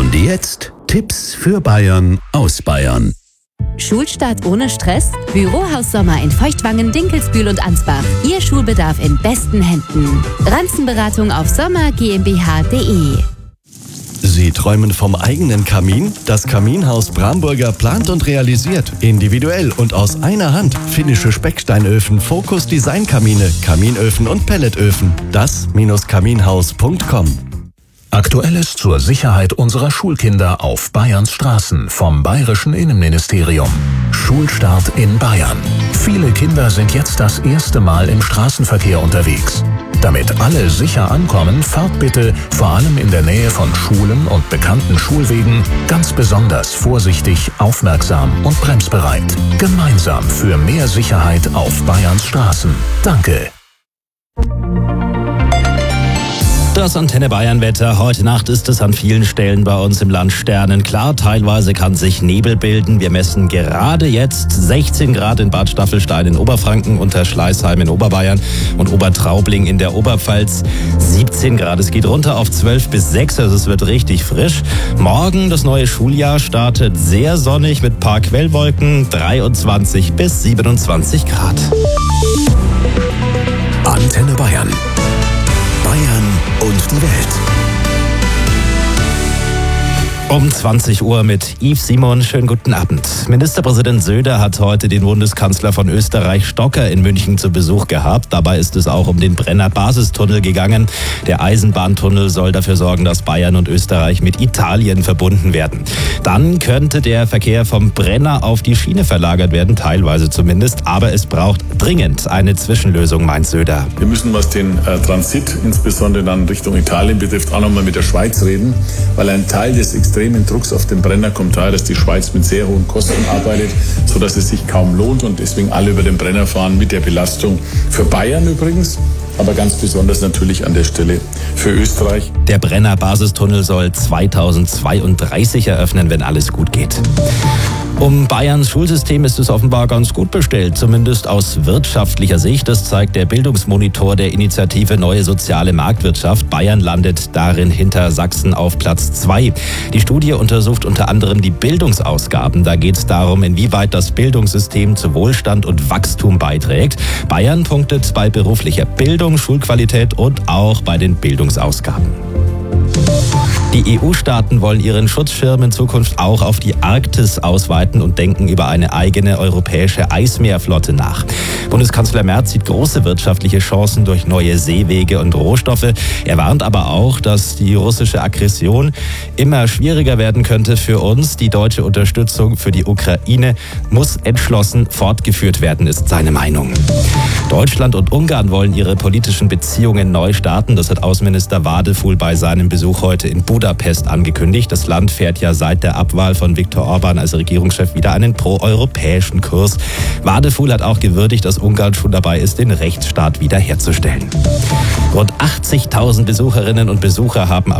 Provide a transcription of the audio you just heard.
Und jetzt Tipps für Bayern aus Bayern. Schulstart ohne Stress? Bürohaus Sommer in Feuchtwangen, Dinkelsbühl und Ansbach. Ihr Schulbedarf in besten Händen. Ranzenberatung auf sommergmbh.de. Sie träumen vom eigenen Kamin? Das Kaminhaus Bramburger plant und realisiert. Individuell und aus einer Hand. Finnische Specksteinöfen, Focus Design Kamine, Kaminöfen und Pelletöfen. Das-kaminhaus.com. Aktuelles zur Sicherheit unserer Schulkinder auf Bayerns Straßen vom Bayerischen Innenministerium. Schulstart in Bayern. Viele Kinder sind jetzt das erste Mal im Straßenverkehr unterwegs. Damit alle sicher ankommen, fahrt bitte, vor allem in der Nähe von Schulen und bekannten Schulwegen, ganz besonders vorsichtig, aufmerksam und bremsbereit. Gemeinsam für mehr Sicherheit auf Bayerns Straßen. Danke. Das Antenne Bayern Wetter. Heute Nacht ist es an vielen Stellen bei uns im Land sternenklar. Teilweise kann sich Nebel bilden. Wir messen gerade jetzt 16 Grad in Bad Staffelstein in Oberfranken, Unterschleißheim in Oberbayern und Obertraubling in der Oberpfalz 17 Grad. Es geht runter auf 12 bis 6, also es wird richtig frisch. Morgen das neue Schuljahr startet sehr sonnig mit paar Quellwolken, 23 bis 27 Grad. Antenne Bayern. Bayern und die Welt. Um 20 Uhr mit Yves Simon. Schönen guten Abend. Ministerpräsident Söder hat heute den Bundeskanzler von Österreich Stocker in München zu Besuch gehabt. Dabei ist es auch um den Brenner Basistunnel gegangen. Der Eisenbahntunnel soll dafür sorgen, dass Bayern und Österreich mit Italien verbunden werden. Dann könnte der Verkehr vom Brenner auf die Schiene verlagert werden, teilweise zumindest. Aber es braucht dringend eine Zwischenlösung, meint Söder. Wir müssen, was den Transit, insbesondere dann Richtung Italien betrifft, auch nochmal mit der Schweiz reden, weil ein Teil des extremen Drucks auf den Brenner kommt daher, dass die Schweiz mit sehr hohen Kosten arbeitet, sodass es sich kaum lohnt und deswegen alle über den Brenner fahren mit der Belastung für Bayern übrigens, aber ganz besonders natürlich an der Stelle für Österreich. Der Brenner Basistunnel soll 2032 eröffnen, wenn alles gut geht. Um Bayerns Schulsystem ist es offenbar ganz gut bestellt, zumindest aus wirtschaftlicher Sicht. Das zeigt der Bildungsmonitor der Initiative Neue Soziale Marktwirtschaft. Bayern landet darin hinter Sachsen auf Platz 2. Die Studie untersucht unter anderem die Bildungsausgaben. Da geht es darum, inwieweit das Bildungssystem zu Wohlstand und Wachstum beiträgt. Bayern punktet bei beruflicher Bildung, Schulqualität und auch bei den Bildungsausgaben. Die EU-Staaten wollen ihren Schutzschirm in Zukunft auch auf die Arktis ausweiten und denken über eine eigene europäische Eismeerflotte nach. Bundeskanzler Merz sieht große wirtschaftliche Chancen durch neue Seewege und Rohstoffe. Er warnt aber auch, dass die russische Aggression immer schwieriger werden könnte für uns. Die deutsche Unterstützung für die Ukraine muss entschlossen fortgeführt werden, ist seine Meinung. Deutschland und Ungarn wollen ihre politischen Beziehungen neu starten. Das hat Außenminister Wadefuhl bei seinem Besuch heute in Budapest angekündigt. Das Land fährt ja seit der Abwahl von Viktor Orban als Regierungschef wieder einen proeuropäischen Kurs. Wadefuhl hat auch gewürdigt, dass Ungarn schon dabei ist, den Rechtsstaat wiederherzustellen. Rund 80.000 Besucherinnen und Besucher haben